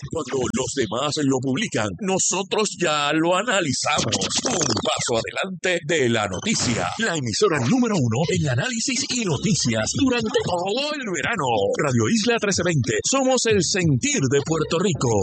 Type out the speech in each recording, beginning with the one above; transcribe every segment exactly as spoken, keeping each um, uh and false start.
Cuando los demás lo publican, nosotros ya lo analizamos. Un paso adelante de la noticia. La emisora número uno en análisis y noticias durante todo el verano. Radio Isla trece veinte. Somos el sentir de Puerto Rico.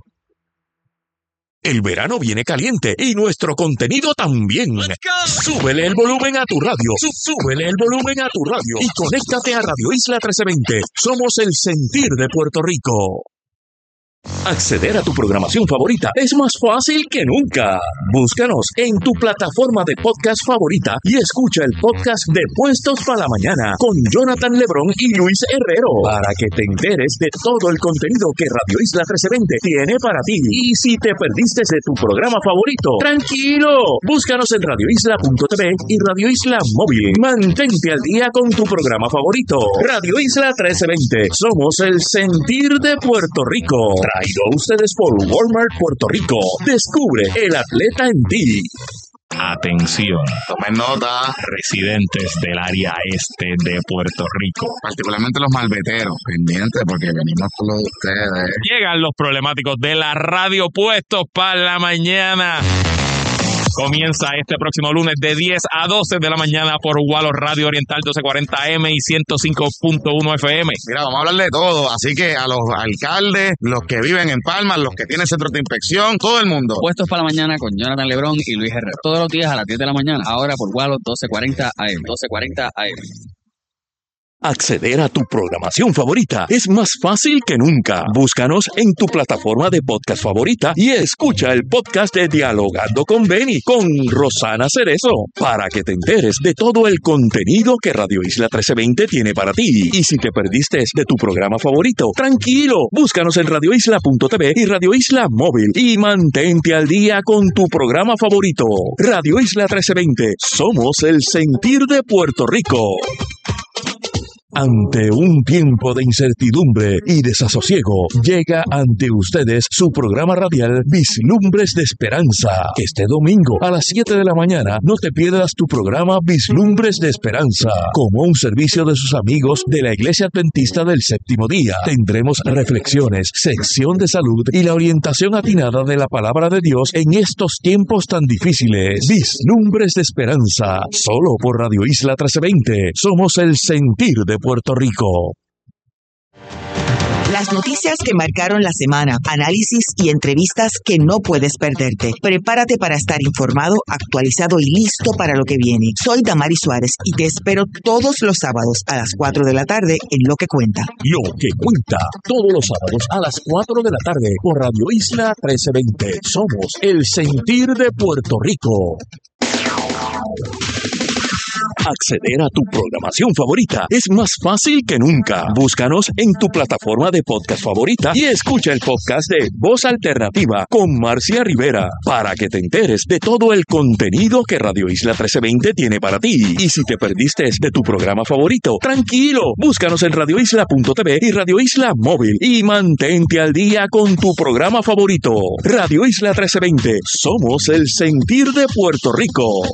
El verano viene caliente y nuestro contenido también. Súbele el volumen a tu radio. Súbele el volumen a tu radio y conéctate a Radio Isla trece veinte. Somos el sentir de Puerto Rico. Acceder a tu programación favorita es más fácil que nunca. Búscanos en tu plataforma de podcast favorita y escucha el podcast de Puestos para la Mañana con Jonathan Lebrón y Luis Herrero para que te enteres de todo el contenido que Radio Isla trece veinte tiene para ti. Y si te perdiste de tu programa favorito, tranquilo, búscanos en radio isla punto t v y Radio Isla Móvil. Mantente al día con tu programa favorito. Radio Isla trece veinte. Somos el sentir de Puerto Rico. Traído a ustedes por Walmart Puerto Rico. Descubre el atleta en ti. Atención, tomen nota, residentes del área este de Puerto Rico, particularmente los malveteros, pendientes porque venimos por lo de ustedes. Llegan los problemáticos de la radio Puestos para la Mañana. Comienza este próximo lunes de diez a doce de la mañana por Walo Radio Oriental doce cuarenta eme y ciento cinco punto uno efe eme. Mira, vamos a hablar de todo, así que a los alcaldes, los que viven en Palma, los que tienen centros de inspección, todo el mundo. Puestos para la Mañana con Jonathan Lebrón y Luis Herrero. Todos los días a las diez de la mañana, ahora por Walo doce cuarenta a eme. doce cuarenta a eme. Acceder a tu programación favorita es más fácil que nunca. Búscanos en tu plataforma de podcast favorita y escucha el podcast de Dialogando con Benny con Rosana Cerezo para que te enteres de todo el contenido que Radio Isla trece veinte tiene para ti. Y si te perdiste de tu programa favorito, tranquilo, búscanos en radio isla punto t v y Radio Isla Móvil y mantente al día con tu programa favorito. Radio Isla trece veinte. Somos el sentir de Puerto Rico. Ante un tiempo de incertidumbre y desasosiego, llega ante ustedes su programa radial Vislumbres de Esperanza. Este domingo a las siete de la mañana no te pierdas tu programa Vislumbres de Esperanza. Como un servicio de sus amigos de la Iglesia Adventista del Séptimo Día, tendremos reflexiones, sección de salud y la orientación atinada de la Palabra de Dios en estos tiempos tan difíciles. Vislumbres de Esperanza, solo por Radio Isla trece veinte. Somos el sentir de Puerto Rico. Las noticias que marcaron la semana, análisis y entrevistas que no puedes perderte. Prepárate para estar informado, actualizado y listo para lo que viene. Soy Damari Suárez y te espero todos los sábados a las cuatro de la tarde en Lo que Cuenta. Lo que Cuenta, todos los sábados a las cuatro de la tarde por Radio Isla trece veinte. Somos el sentir de Puerto Rico. Acceder a tu programación favorita es más fácil que nunca. Búscanos en tu plataforma de podcast favorita y escucha el podcast de Voz Alternativa con Marcia Rivera para que te enteres de todo el contenido que Radio Isla trece veinte tiene para ti. Y si te perdiste de tu programa favorito, tranquilo, búscanos en radio isla punto t v y Radio Isla Móvil y mantente al día con tu programa favorito. Radio Isla trece veinte, somos el sentir de Puerto Rico.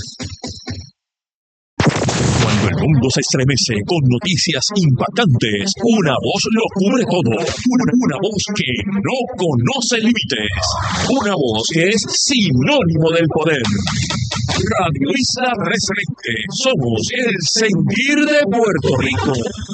Cuando el mundo se estremece con noticias impactantes, una voz lo cubre todo. Una, una voz que no conoce límites. Una voz que es sinónimo del poder. Radio Isla trece veinte. Somos el sentir de Puerto Rico.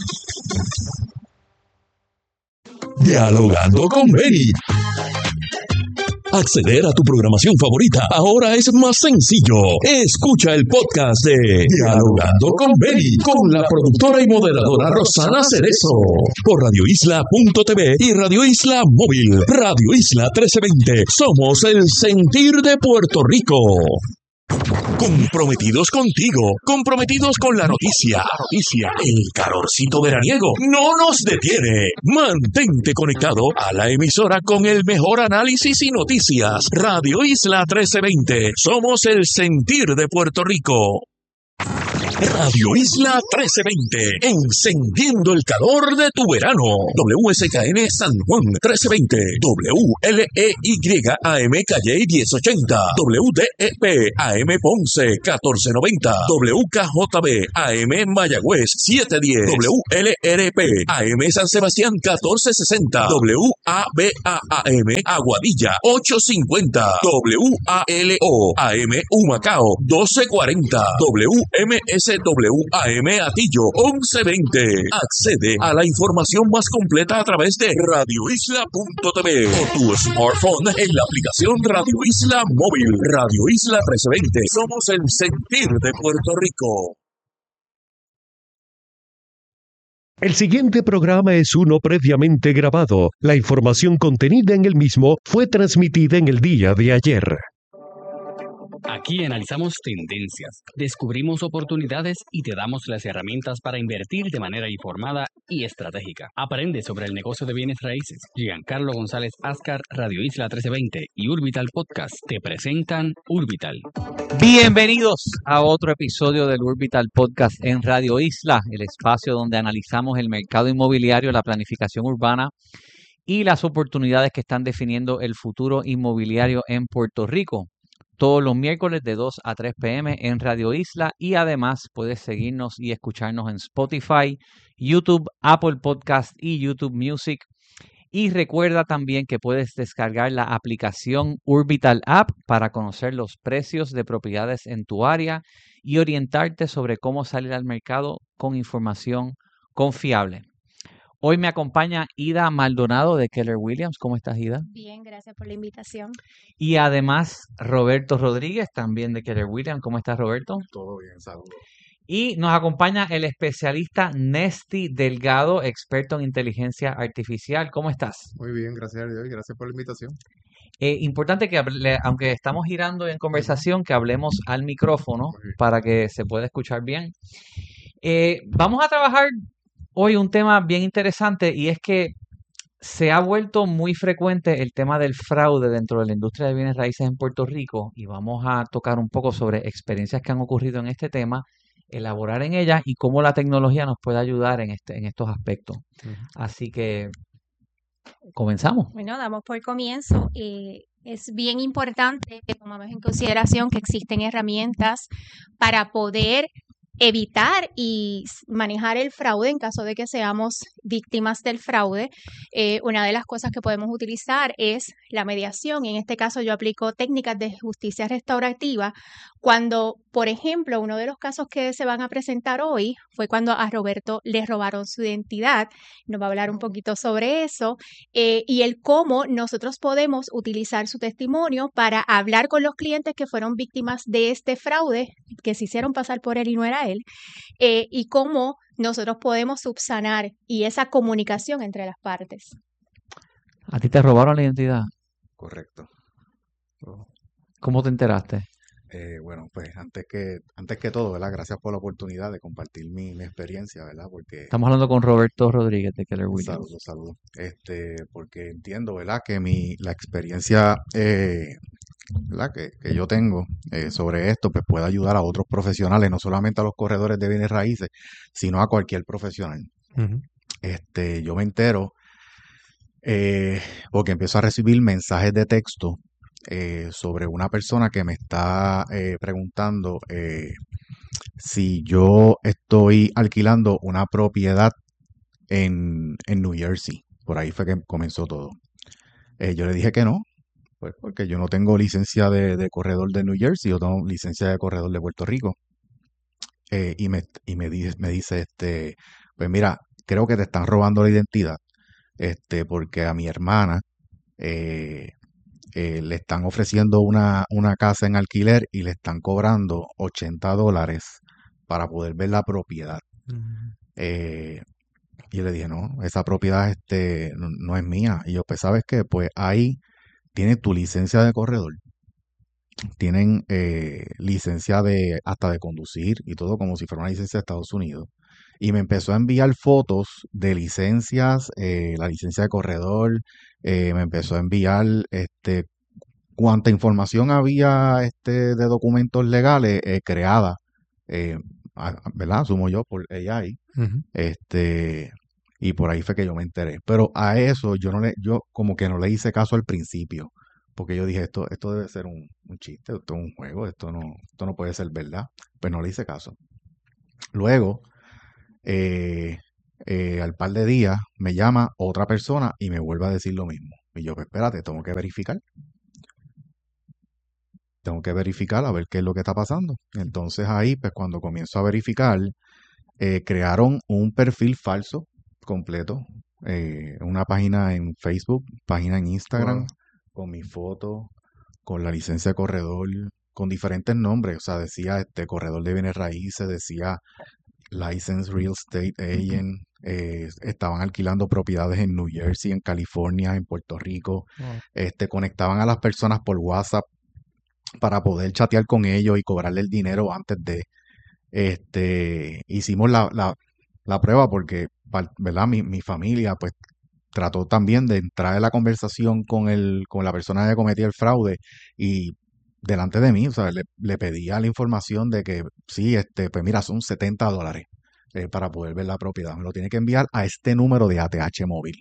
Dialogando con Benny. Acceder a tu programación favorita ahora es más sencillo. Escucha el podcast de Dialogando con Benny con la productora y moderadora Rosana Cerezo por radio isla punto t v y Radio Isla Móvil. Radio Isla trece veinte. Somos el sentir de Puerto Rico. Comprometidos contigo, comprometidos con la noticia, noticia, el calorcito veraniego no nos detiene. Mantente conectado a la emisora con el mejor análisis y noticias. Radio Isla trece veinte, somos el sentir de Puerto Rico. Radio Isla trece veinte, encendiendo el calor de tu verano. W S K N San Juan trece veinte, W L E Y A M Calle diez ochenta, W D E P A M Ponce catorce noventa, W K J B A M Mayagüez setecientos diez, W L R P A M San Sebastián catorce sesenta, W A B A A M Aguadilla ochocientos cincuenta, W A L O A M Humacao doce cuarenta, W M S W A M Atillo once veinte. Accede a la información más completa a través de radio isla punto t v o tu smartphone en la aplicación Radio Isla Móvil. Radio Isla trece veinte. Somos el sentir de Puerto Rico. El siguiente programa es uno previamente grabado. La información contenida en el mismo fue transmitida en el día de ayer. Aquí analizamos tendencias, descubrimos oportunidades y te damos las herramientas para invertir de manera informada y estratégica. Aprende sobre el negocio de bienes raíces. Giancarlo González Ascar, Radio Isla trece veinte y Urbital Podcast te presentan Urbital. Bienvenidos a otro episodio del Urbital Podcast en Radio Isla, el espacio donde analizamos el mercado inmobiliario, la planificación urbana y las oportunidades que están definiendo el futuro inmobiliario en Puerto Rico. Todos los miércoles de dos a tres p m en Radio Isla y además puedes seguirnos y escucharnos en Spotify, YouTube, Apple Podcast y YouTube Music. Y recuerda también que puedes descargar la aplicación Urbital App para conocer los precios de propiedades en tu área y orientarte sobre cómo salir al mercado con información confiable. Hoy me acompaña Ida Maldonado de Keller Williams. ¿Cómo estás, Ida? Bien, gracias por la invitación. Y además Roberto Rodríguez, también de Keller Williams. ¿Cómo estás, Roberto? Todo bien, saludos. Y nos acompaña el especialista Nesty Delgado, experto en inteligencia artificial. ¿Cómo estás? Muy bien, gracias a Dios y gracias por la invitación. Eh, importante que, hable, aunque estamos girando en conversación, que hablemos al micrófono para que se pueda escuchar bien. Eh, vamos a trabajar hoy un tema bien interesante y es que se ha vuelto muy frecuente el tema del fraude dentro de la industria de bienes raíces en Puerto Rico y vamos a tocar un poco sobre experiencias que han ocurrido en este tema, elaborar en ellas y cómo la tecnología nos puede ayudar en, este, en estos aspectos. Uh-huh. Así que comenzamos. Bueno, damos por comienzo. Eh, es bien importante que tomemos en consideración que existen herramientas para poder evitar y manejar el fraude en caso de que seamos víctimas del fraude. Eh, una de las cosas que podemos utilizar es la mediación. En este caso yo aplico técnicas de justicia restaurativa cuando, por ejemplo, uno de los casos que se van a presentar hoy fue cuando a Roberto le robaron su identidad. Nos va a hablar un poquito sobre eso eh, y el cómo nosotros podemos utilizar su testimonio para hablar con los clientes que fueron víctimas de este fraude, que se hicieron pasar por él y no era él, eh, y cómo nosotros podemos subsanar y esa comunicación entre las partes. ¿A ti te robaron la identidad? Correcto. Oh. ¿Cómo te enteraste? Eh, bueno, pues antes que antes que todo, ¿verdad? Gracias por la oportunidad de compartir mi, mi experiencia, ¿verdad? Porque estamos hablando con Roberto Rodríguez de Keller Williams. Saludos, saludos. Este, porque entiendo, ¿verdad? Que mi la experiencia eh, ¿verdad? Que, que yo tengo eh, sobre esto, pues puede ayudar a otros profesionales, no solamente a los corredores de bienes raíces, sino a cualquier profesional. Uh-huh. Este, yo me entero eh, porque empiezo a recibir mensajes de texto eh, sobre una persona que me está eh, preguntando eh, si yo estoy alquilando una propiedad en, en New Jersey. Por ahí fue que comenzó todo. Eh, yo le dije que no. Pues porque yo no tengo licencia de, de corredor de New Jersey, yo tengo licencia de corredor de Puerto Rico. Eh, y me, y me, dice, me dice, este, pues mira, creo que te están robando la identidad, este, porque a mi hermana eh, eh, le están ofreciendo una, una casa en alquiler y le están cobrando ochenta dólares para poder ver la propiedad. Uh-huh. Eh, y yo le dije, no, esa propiedad este, no, no es mía. Y yo, pues, ¿sabes qué? Pues ahí tienes tu licencia de corredor, tienen eh, licencia de hasta de conducir y todo como si fuera una licencia de Estados Unidos. Y me empezó a enviar fotos de licencias, eh, la licencia de corredor, eh, me empezó a enviar este cuánta información había este de documentos legales eh, creada eh, a- ¿verdad? Asumo yo por A I, Ujú. este, y por ahí fue que yo me enteré. Pero a eso yo no le, yo como que no le hice caso al principio, porque yo dije, esto, esto debe ser un, un chiste, esto es un juego, esto no, esto no puede ser verdad. Pues no le hice caso. Luego, eh, eh, al par de días, me llama otra persona y me vuelve a decir lo mismo. Y yo, pues espérate, tengo que verificar. Tengo que verificar a ver qué es lo que está pasando. Entonces ahí, pues cuando comienzo a verificar, eh, crearon un perfil falso completo, eh, una página en Facebook, página en Instagram, Wow. con mi foto, con la licencia de corredor, con diferentes nombres. O sea, decía este corredor de bienes raíces, decía Licensed Real Estate Agent, eh, estaban alquilando propiedades en New Jersey, en California, en Puerto Rico, Wow. este, conectaban a las personas por WhatsApp para poder chatear con ellos y cobrarle el dinero antes de, este, hicimos la, la, la prueba porque, pa- ¿verdad? Mi, mi familia, pues, trató también de entrar en la conversación con el, con la persona que cometía el fraude y delante de mí, o sea, le, le pedía la información de que sí, este, pues mira, son setenta dólares eh, para poder ver la propiedad. Me lo tiene que enviar a este número de A T H móvil.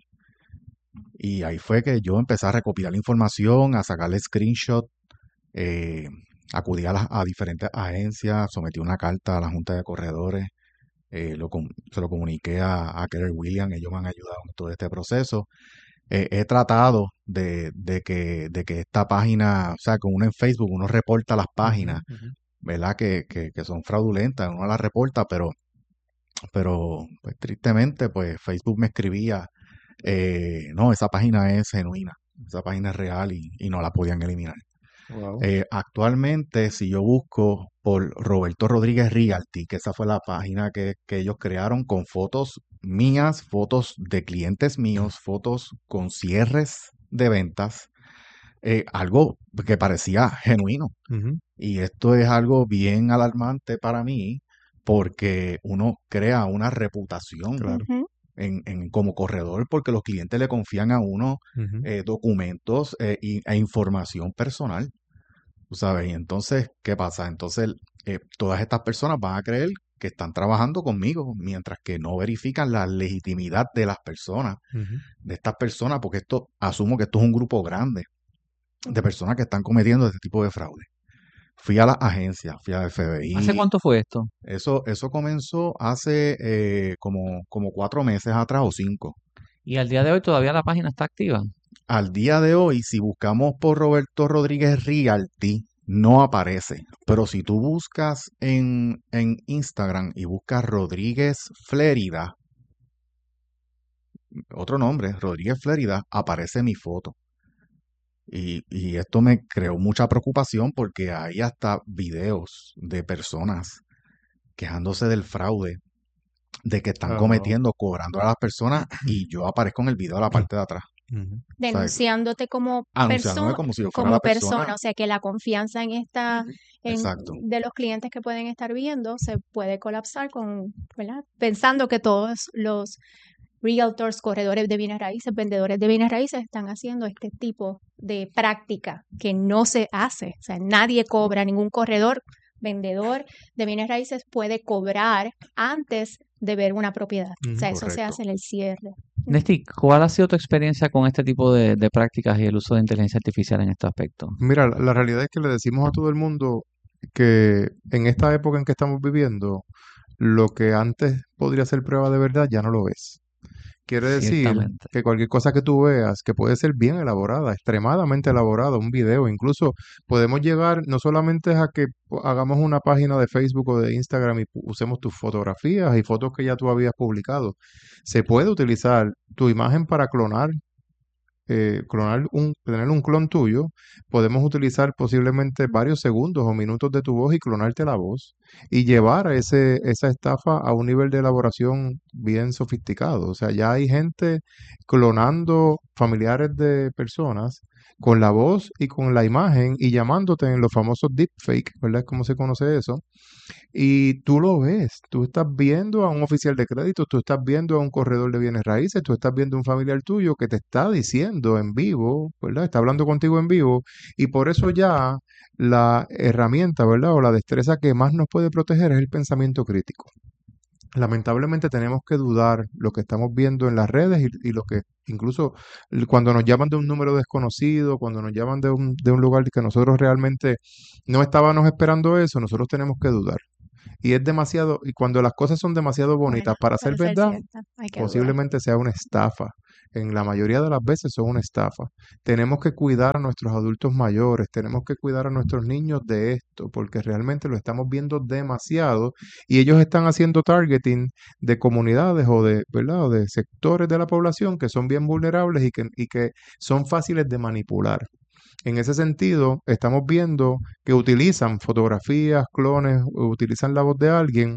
Y ahí fue que yo empecé a recopilar la información, a sacarle screenshot, eh, acudí a, las- a diferentes agencias, sometí una carta a la Junta de Corredores, eh, lo com- se lo comuniqué a, a Keller Williams, ellos me han ayudado en todo este proceso. Eh, he tratado de, de que, de que esta página, o sea, que uno en Facebook, uno reporta las páginas, Ujú, ujú. ¿verdad? Que, que, que son fraudulentas, uno las reporta, pero, pero pues, tristemente, pues Facebook me escribía, eh, no, esa página es genuina, esa página es real y, y no la podían eliminar. Wow. Eh, actualmente, si yo busco por Roberto Rodríguez Realty, que esa fue la página que, que ellos crearon con fotos mías, fotos de clientes míos, fotos con cierres de ventas, eh, algo que parecía genuino. Ujú. Y esto es algo bien alarmante para mí porque uno crea una reputación Claro. Ujú. en, en- como corredor porque los clientes le confían a uno Ujú. eh, documentos eh, y- e información personal. ¿Tú sabes? Y entonces, ¿qué pasa? Entonces, eh, todas estas personas van a creer que están trabajando conmigo, mientras que no verifican la legitimidad de las personas, Ujú. de estas personas, porque esto, asumo que esto es un grupo grande de personas que están cometiendo este tipo de fraude. Fui a las agencias, fui a ¿Hace F B I, cuánto fue esto? eso, eso comenzó hace eh, como, como cuatro meses atrás o cinco. Y al día de hoy todavía la página está activa. Al día de hoy, si buscamos por Roberto Rodríguez Realty, no aparece. Pero si tú buscas en, en Instagram y buscas Rodríguez Flérida, otro nombre, Rodríguez Flérida, aparece mi foto. Y, y esto me creó mucha preocupación porque hay hasta videos de personas quejándose del fraude, de que están Oh, wow. cometiendo, cobrando a las personas y yo aparezco en el video a la parte de atrás. Ujú. O sea, Denunciándote como anunciándome persona, como si yo fuera como la persona, persona. o sea que la confianza en esta, en, Exacto. de los clientes que pueden estar viendo se puede colapsar con, ¿verdad? Pensando que todos los realtors, corredores de bienes raíces, vendedores de bienes raíces están haciendo este tipo de práctica que no se hace. O sea, nadie cobra, ningún corredor, vendedor de bienes raíces puede cobrar antes de ver una propiedad. O Ujú. sea, eso se Correcto. hace en el cierre. Nesty, ¿cuál ha sido tu experiencia con este tipo de, de prácticas y el uso de inteligencia artificial en este aspecto? Mira, la, la realidad es que le decimos a todo el mundo que en esta época en que estamos viviendo, lo que antes podría ser prueba de verdad ya no lo es. Quiere decir Ciertamente. que cualquier cosa que tú veas que puede ser bien elaborada, extremadamente elaborada, un video, incluso podemos llegar no solamente a que po- hagamos una página de Facebook o de Instagram y pu- usemos tus fotografías y fotos que ya tú habías publicado. Se puede utilizar tu imagen para clonar, eh, clonar un, tener un clon tuyo. Podemos utilizar posiblemente varios segundos o minutos de tu voz y clonarte la voz y llevar a ese, esa estafa a un nivel de elaboración bien sofisticado. O sea, ya hay gente clonando familiares de personas con la voz y con la imagen y llamándote en los famosos deepfake, ¿verdad? ¿Cómo se conoce eso? Y tú lo ves, tú estás viendo a un oficial de crédito, tú estás viendo a un corredor de bienes raíces, tú estás viendo a un familiar tuyo que te está diciendo en vivo, ¿verdad? Está hablando contigo en vivo y por eso ya la herramienta, ¿verdad? O la destreza que más nos puede proteger es el pensamiento crítico. Lamentablemente tenemos que dudar lo que estamos viendo en las redes y, y lo que incluso l- cuando nos llaman de un número desconocido, cuando nos llaman de un, de un lugar que nosotros realmente no estábamos esperando eso, nosotros tenemos que dudar. Y es demasiado, y cuando las cosas son demasiado bonitas Bueno, para ser para ser verdad, cierta, hay que dudar. posiblemente sea una estafa. En la mayoría de las veces son una estafa. Tenemos que cuidar a nuestros adultos mayores, tenemos que cuidar a nuestros niños de esto, porque realmente lo estamos viendo demasiado y ellos están haciendo targeting de comunidades o de, ¿verdad? O de sectores de la población que son bien vulnerables y que, y que son fáciles de manipular. En ese sentido, estamos viendo que utilizan fotografías, clones, utilizan la voz de alguien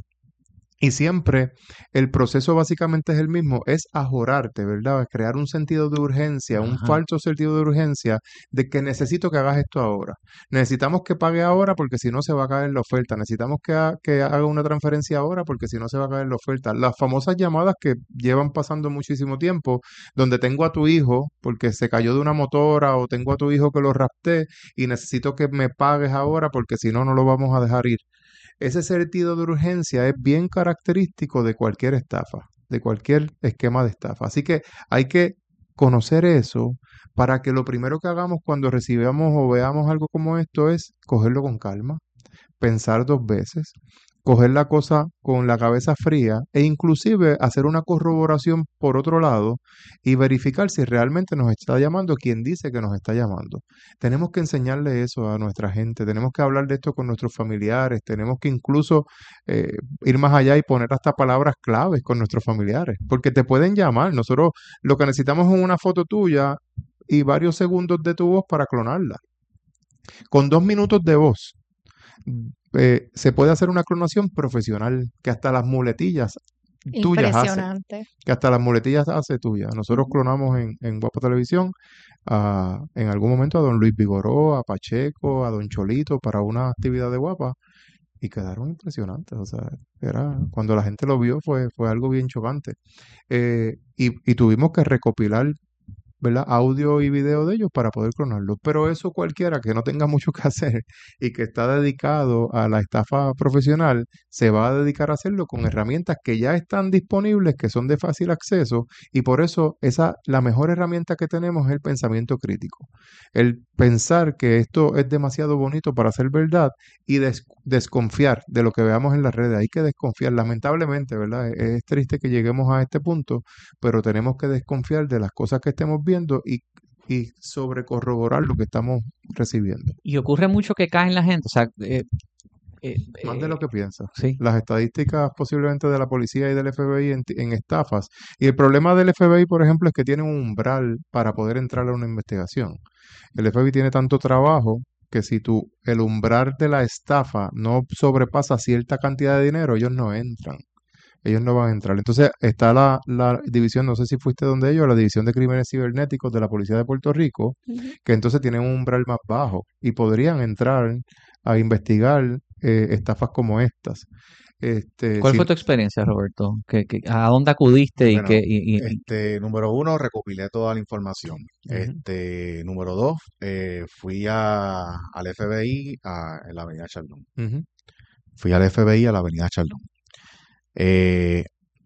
y siempre el proceso básicamente es el mismo, es ajorarte, ¿verdad? Crear un sentido de urgencia, un Ajá. falso sentido de urgencia de que necesito que hagas esto ahora. Necesitamos que pague ahora porque si no se va a caer la oferta. Necesitamos que, ha- que haga una transferencia ahora porque si no se va a caer la oferta. Las famosas llamadas que llevan pasando muchísimo tiempo, donde tengo a tu hijo porque se cayó de una motora o tengo a tu hijo que lo rapté y necesito que me pagues ahora porque si no, no lo vamos a dejar ir. Ese sentido de urgencia es bien característico de cualquier estafa, de cualquier esquema de estafa. Así que hay que conocer eso para que lo primero que hagamos cuando recibamos o veamos algo como esto es cogerlo con calma, pensar dos veces, coger la cosa con la cabeza fría e inclusive hacer una corroboración por otro lado y verificar si realmente nos está llamando quien dice que nos está llamando. Tenemos que enseñarle eso a nuestra gente, tenemos que hablar de esto con nuestros familiares, tenemos que incluso eh, ir más allá y poner hasta palabras claves con nuestros familiares, porque te pueden llamar. Nosotros lo que necesitamos es una foto tuya y varios segundos de tu voz para clonarla. Con dos minutos de voz eh, se puede hacer una clonación profesional que hasta las muletillas tuyas hace, Impresionante. que hasta las muletillas hace tuya. Nosotros Ujú. clonamos en, en Guapa Televisión a- en algún momento a don Luis Vigoró, a Pacheco, a don Cholito para una actividad de Guapa y quedaron impresionantes. O sea, era, cuando la gente lo vio fue, fue algo bien chocante. Eh, y, y tuvimos que recopilar, ¿verdad? Audio y video de ellos para poder clonarlos. Pero eso cualquiera que no tenga mucho que hacer y que está dedicado a la estafa profesional, se va a dedicar a hacerlo con herramientas que ya están disponibles, que son de fácil acceso, y por eso esa, la mejor herramienta que tenemos es el pensamiento crítico. El pensar que esto es demasiado bonito para ser verdad y des- desconfiar de lo que veamos en las redes. Hay que desconfiar, lamentablemente, ¿verdad? Es, es triste que lleguemos a este punto, pero tenemos que desconfiar de las cosas que estemos viendo y, y sobre corroborar lo que estamos recibiendo. Y ocurre mucho que cae en la gente. O sea, eh, eh, Más de eh, lo que piensas. sí. Las estadísticas posiblemente de la policía y del F B I en, en estafas. Y el problema del F B I, por ejemplo, es que tiene un umbral para poder entrar a una investigación. El F B I tiene tanto trabajo que si tú, el umbral de la estafa no sobrepasa cierta cantidad de dinero, ellos no entran. Ellos no van a entrar. Entonces está la, la división, no sé si fuiste donde ellos, la división de crímenes cibernéticos de la Policía de Puerto Rico, Ujú. que entonces tienen un umbral más bajo y podrían entrar a investigar eh, estafas como estas. Este, ¿Cuál si, fue tu experiencia, Roberto? ¿Qué, qué- a dónde acudiste y Bueno, qué? Y, y- y- este, número uno, recopilé toda la información. Ujú. Este, número dos, eh, fui a, al F B I a, en la Avenida Chaldón. Ujú. Fui al F B I a la Avenida Chaldón. Eh,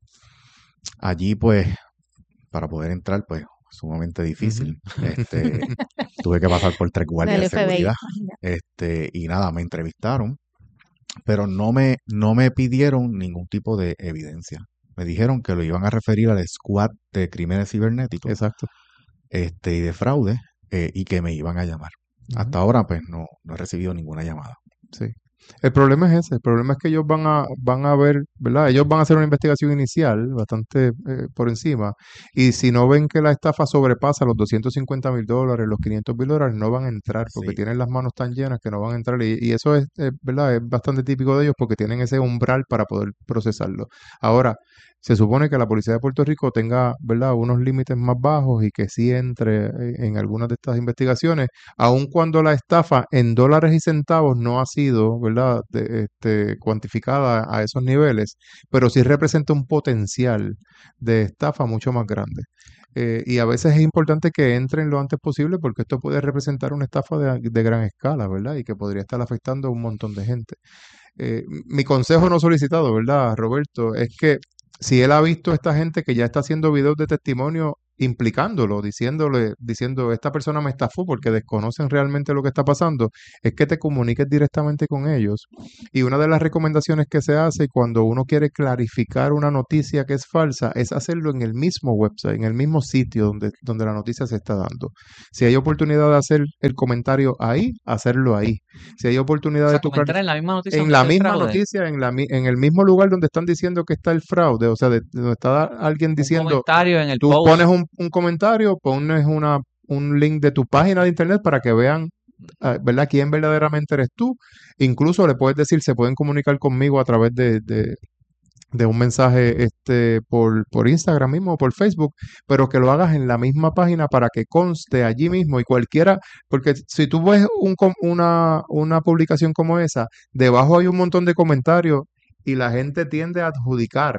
allí, pues, para poder entrar, pues, sumamente difícil. Este, tuve que pasar por tres guardias Del de F B I. seguridad. Imagínate. Este, y nada, me entrevistaron, pero no me, no me pidieron ningún tipo de evidencia. Me dijeron que lo iban a referir al squad de crímenes cibernéticos, Exacto. este, y de fraude, eh, y que me iban a llamar. Ujú. Hasta ahora, pues, no, no he recibido ninguna llamada. Sí. El problema es ese, el problema es que ellos van a, van a ver, ¿verdad? Ellos van a hacer una investigación inicial bastante eh, por encima y si no ven que la estafa sobrepasa los doscientos cincuenta mil dólares, los quinientos mil dólares, no van a entrar porque Sí. tienen las manos tan llenas que no van a entrar y, y eso es, eh, ¿verdad? Es bastante típico de ellos porque tienen ese umbral para poder procesarlo. Ahora, se supone que la Policía de Puerto Rico tenga, ¿verdad?, unos límites más bajos y que sí entre en algunas de estas investigaciones, aun cuando la estafa en dólares y centavos no ha sido, ¿verdad?, de, este, cuantificada a esos niveles, pero sí representa un potencial de estafa mucho más grande. Eh, y a veces es importante que entren lo antes posible porque esto puede representar una estafa de, de gran escala, ¿verdad? Y que podría estar afectando a un montón de gente. Eh, mi consejo no solicitado, ¿verdad, Roberto? Es que si él ha visto a esta gente que ya está haciendo videos de testimonio implicándolo, diciéndole, diciendo esta persona me estafó porque desconocen realmente lo que está pasando, es que te comuniques directamente con ellos. Y una de las recomendaciones que se hace cuando uno quiere clarificar una noticia que es falsa es hacerlo en el mismo website, en el mismo sitio donde, donde la noticia se está dando. Si hay oportunidad de hacer el comentario ahí, hacerlo ahí. Si hay oportunidad O sea, de tocar comentar en la misma noticia en donde la está el misma fraude. noticia, en la mi- en el mismo lugar donde están diciendo que está el fraude, o sea, de- donde está alguien Un diciendo, comentario en el tú post. pones un, un comentario, pones una, un link de tu página de internet para que vean, ah, ¿verdad?, quién verdaderamente eres tú. Incluso le puedes decir, se pueden comunicar conmigo a través de, de, de un mensaje este por, por Instagram mismo o por Facebook, pero que lo hagas en la misma página para que conste allí mismo y cualquiera, porque si tú ves un, com- una, una publicación como esa, debajo hay un montón de comentarios y la gente tiende a adjudicar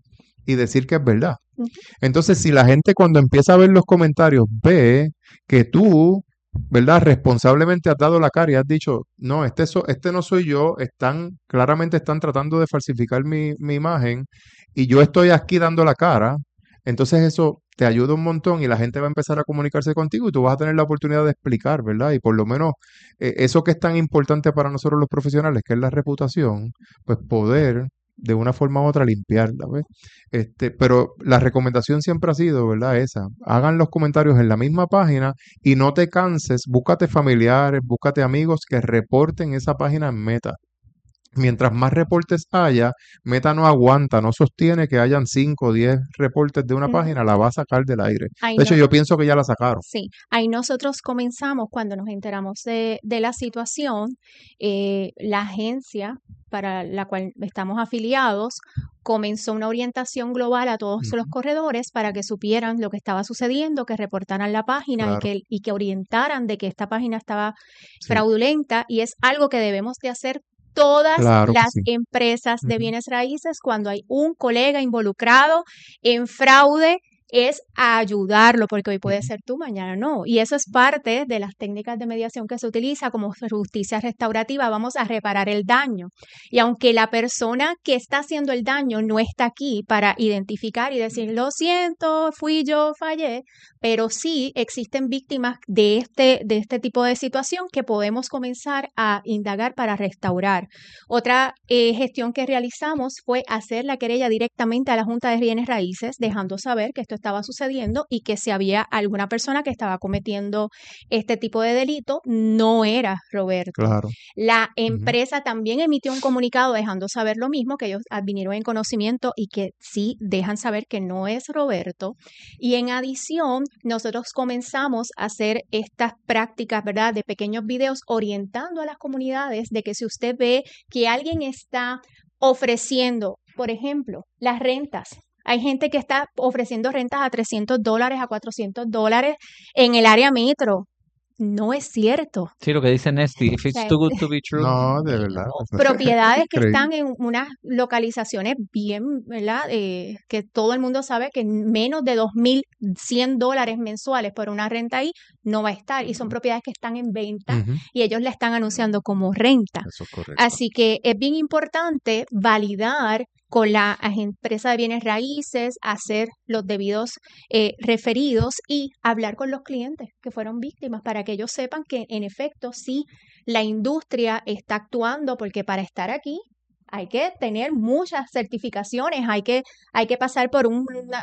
y decir que es verdad. Ujú. Entonces, si la gente cuando empieza a ver los comentarios ve que tú, ¿verdad?, responsablemente has dado la cara y has dicho, no, este, so- este no soy yo, están, claramente están tratando de falsificar mi, mi imagen y yo estoy aquí dando la cara, entonces eso te ayuda un montón y la gente va a empezar a comunicarse contigo y tú vas a tener la oportunidad de explicar, ¿verdad? Y por lo menos eh, eso que es tan importante para nosotros los profesionales, que es la reputación, pues poder de una forma u otra limpiarla, ¿ves? Este, pero la recomendación siempre ha sido, ¿verdad? Esa. Hagan los comentarios en la misma página y no te canses, búscate familiares, búscate amigos que reporten esa página en Meta. Mientras más reportes haya, Meta no aguanta, no sostiene que hayan cinco o diez reportes de una Ujú. página, la va a sacar del aire. Ay, De hecho, no. yo pienso que ya la sacaron. Sí, ahí nosotros comenzamos cuando nos enteramos de, de la situación, eh, la agencia para la cual estamos afiliados comenzó una orientación global a todos los Ujú. corredores para que supieran lo que estaba sucediendo, que reportaran la página y Claro. que, y que orientaran de que esta página estaba Sí, fraudulenta y es algo que debemos de hacer todas claro que las sí. empresas de Ujú. bienes raíces cuando hay un colega involucrado en fraude es a ayudarlo, porque hoy puede Ujú. ser tú, mañana no. Y eso es parte de las técnicas de mediación que se utiliza como justicia restaurativa. Vamos a reparar el daño. Y aunque la persona que está haciendo el daño no está aquí para identificar y decir, lo siento, fui yo, fallé, pero sí existen víctimas de este, de este tipo de situación que podemos comenzar a indagar para restaurar. Otra eh, gestión que realizamos fue hacer la querella directamente a la Junta de Bienes Raíces, dejando saber que esto estaba sucediendo y que si había alguna persona que estaba cometiendo este tipo de delito, no era Roberto. Claro. La Ujú. empresa también emitió un comunicado dejando saber lo mismo, que ellos vinieron en conocimiento y que sí dejan saber que no es Roberto. Y en adición, nosotros comenzamos a hacer estas prácticas, ¿verdad?, de pequeños videos orientando a las comunidades de que si usted ve que alguien está ofreciendo, por ejemplo, las rentas. Hay gente que está ofreciendo rentas a trescientos dólares, a cuatrocientos dólares en el área metro. No es cierto. Sí, lo que dice Nesty, if O it's sea, too good to be true. No, de verdad. propiedades que Increíble. están en unas localizaciones bien, ¿verdad? Eh, que todo el mundo sabe que menos de dos mil cien dólares mensuales por una renta ahí no va a estar. Y son propiedades que están en venta Ujú. y ellos la están anunciando como renta. Eso es correcto. Así que es bien importante validar con la agen- empresa de bienes raíces, hacer los debidos eh, referidos y hablar con los clientes que fueron víctimas para que ellos sepan que en efecto sí la industria está actuando, porque para estar aquí hay que tener muchas certificaciones, hay que, hay que pasar por un una-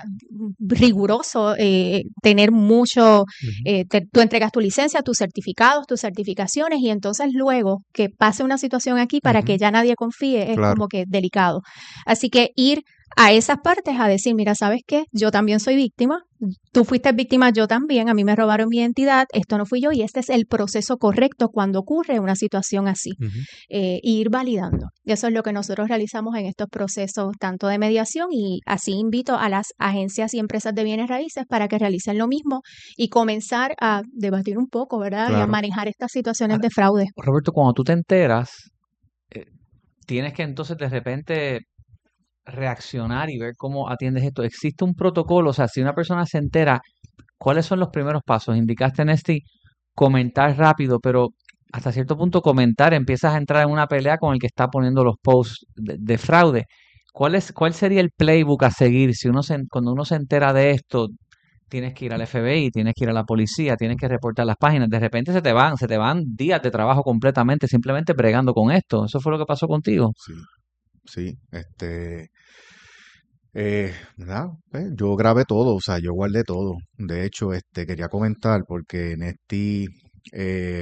riguroso, eh, tener mucho, Ujú. eh, te- tú entregas tu licencia, tus certificados, tus certificaciones y entonces luego que pase una situación aquí para Ujú. que ya nadie confíe es Claro. como que delicado. Así que ir a esas partes a decir, mira, ¿sabes qué? Yo también soy víctima, tú fuiste víctima, yo también, a mí me robaron mi identidad, esto no fui yo y este es el proceso correcto cuando ocurre una situación así. Ujú. Eh, y ir validando. Y eso es lo que nosotros realizamos en estos procesos tanto de mediación y así invito a las agencias y empresas de bienes raíces para que realicen lo mismo y comenzar a debatir un poco, ¿verdad? Y a Claro. manejar estas situaciones de fraude. Roberto, cuando tú te enteras, eh, tienes que entonces de repente reaccionar y ver cómo atiendes esto. ¿Existe un protocolo? O sea, si una persona se entera, ¿cuáles son los primeros pasos? Indicaste, Nesty, comentar rápido, pero hasta cierto punto comentar, empiezas a entrar en una pelea con el que está poniendo los posts de, de fraude. ¿Cuál es, cuál sería el playbook a seguir? Si uno se, cuando uno se entera de esto, tienes que ir al F B I, tienes que ir a la policía, tienes que reportar las páginas. De repente se te van, se te van días de trabajo completamente simplemente bregando con esto. ¿Eso fue lo que pasó contigo? Sí, sí, este, eh, ¿verdad? Pues, yo grabé todo, o sea, yo guardé todo. De hecho, este, quería comentar porque Nesty, eh,